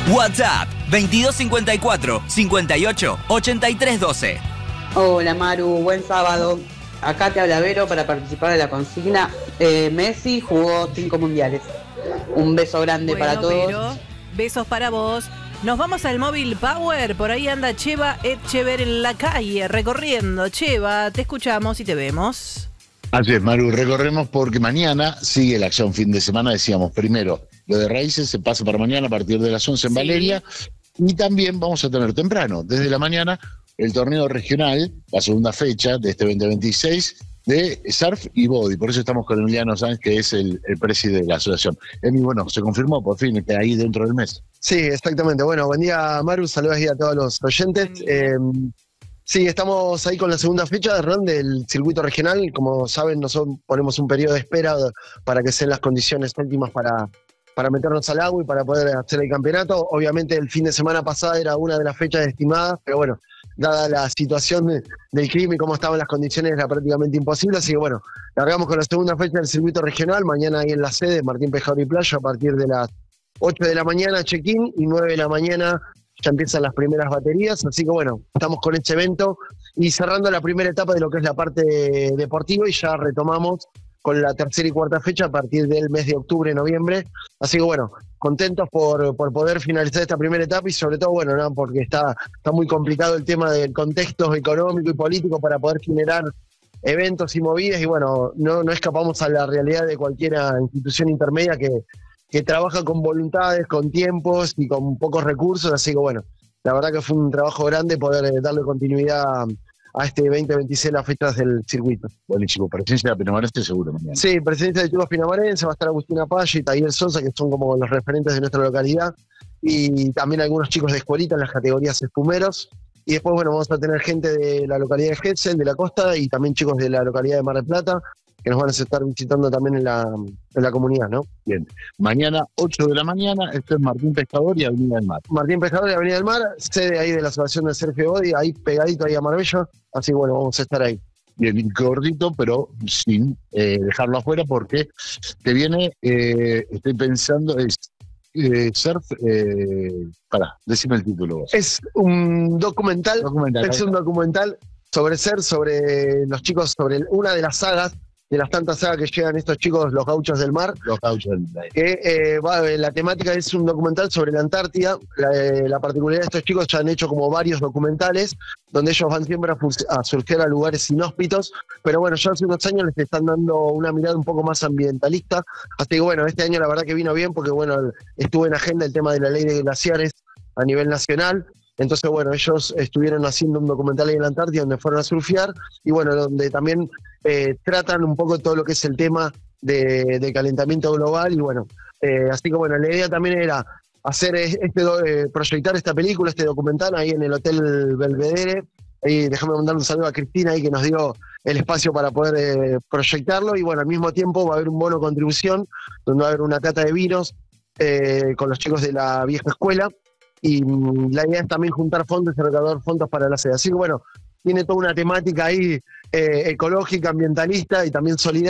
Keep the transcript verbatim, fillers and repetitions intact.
WhatsApp veintidós cincuenta y cuatro, cincuenta y ocho, ochenta y tres doce. Hola Maru, buen sábado. Acá te habla Vero para participar de la consigna. Eh, Messi jugó cinco mundiales. Un beso grande Bueno, para todos. Vero, besos para vos. Nos vamos al Móvil Power. Por ahí anda Cheva Etchever en la calle, recorriendo. Cheva, te escuchamos y te vemos. Así es, Maru, recorremos porque mañana sigue la acción fin de semana. Decíamos primero, lo de Raíces se pasa para mañana a partir de las once en Sí. Valeria. Y también vamos a tener temprano, desde la mañana, el torneo regional, la segunda fecha de este veinte veintiséis, de surf y body. Por eso estamos con Emiliano Sáenz, que es el, el presidente de la asociación. Emi, bueno, se confirmó por fin que ahí dentro del mes. Sí, exactamente. Bueno, buen día, Maru. Saludos ahí a todos los oyentes. Eh, sí, estamos ahí con la segunda fecha de run del circuito regional. Como saben, nosotros ponemos un periodo de espera para que sean las condiciones óptimas para, para meternos al agua y para poder hacer el campeonato. Obviamente el fin de semana pasada era una de las fechas estimadas, pero bueno, dada la situación de, del clima y cómo estaban las condiciones, era prácticamente imposible. Así que bueno, largamos con la segunda fecha del circuito regional. Mañana ahí en la sede, Martín Pescador y Playa, a partir de las ocho de la mañana check-in y nueve de la mañana ya empiezan las primeras baterías. Así que bueno, estamos con este evento y cerrando la primera etapa de lo que es la parte deportiva, y ya retomamos con la tercera y cuarta fecha a partir del mes de octubre, noviembre. Así que bueno, contentos por, por poder finalizar esta primera etapa y sobre todo, bueno, ¿no? porque está, está muy complicado el tema del contexto económico y político para poder generar eventos y movidas, y bueno, no, no escapamos a la realidad de cualquier institución intermedia que, que trabaja con voluntades, con tiempos y con pocos recursos. Así que bueno, la verdad que fue un trabajo grande poder darle continuidad a este veinte veintiséis, las fechas del circuito. Buenísimo, presencia de Pinamarense seguro mañana. Sí, presencia de chicos pinamarenses, va a estar Agustina Paya y Tayel Sosa, que son como los referentes de nuestra localidad, y también algunos chicos de escuelita en las categorías espumeros. Y después, bueno, vamos a tener gente de la localidad de Hetzel, de la costa, y también chicos de la localidad de Mar del Plata, que nos van a estar visitando también en la, en la comunidad, ¿no? Bien. Mañana, ocho de la mañana, esto es Martín Pescador y Avenida del Mar. Martín Pescador y Avenida del Mar, sede ahí de la Asociación de Surf y Body, ahí pegadito ahí a Marbella. Así que bueno, vamos a estar ahí. Bien, gordito, pero sin eh, dejarlo afuera, porque te viene, eh, estoy pensando, es eh, surf, eh, pará, decime el título vos. Es un documental, Documental, es un documental sobre surf, sobre los chicos, sobre una de las sagas, de las tantas sagas que llegan estos chicos, los gauchos del mar. Los gauchos del mar. Que eh, va, la temática es un documental sobre la Antártida. La, eh, la particularidad de estos chicos, ya han hecho como varios documentales donde ellos van siempre a, a surfear a lugares inhóspitos, pero bueno, ya hace unos años les están dando una mirada un poco más ambientalista. Así que bueno, este año la verdad que vino bien porque bueno, estuvo en agenda el tema de la ley de glaciares a nivel nacional. Entonces, bueno, ellos estuvieron haciendo un documental ahí en la Antártida donde fueron a surfear y bueno, donde también eh, tratan un poco todo lo que es el tema de, de calentamiento global y bueno, eh, así que bueno, la idea también era hacer este, eh, proyectar esta película, este documental ahí en el Hotel Belvedere. Ahí déjame mandar un saludo a Cristina ahí que nos dio el espacio para poder eh, proyectarlo y bueno, al mismo tiempo va a haber un bono contribución donde va a haber una cata de vinos eh, con los chicos de la vieja escuela. Y la idea es también juntar fondos y recaudar fondos para la sede. Así que bueno, tiene toda una temática ahí eh, ecológica, ambientalista y también solidaria.